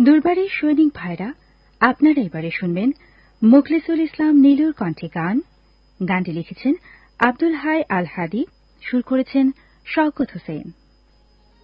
দুর্বারের সৈনিক ভাইরা, আপনারা এবারে শুনবেন মুখলিসুল ইসলাম নীলুর কণ্ঠে গান। গানটি লিখেছেন আব্দুল হাই আল হাদি, সুর করেছেন শওকত হোসেন।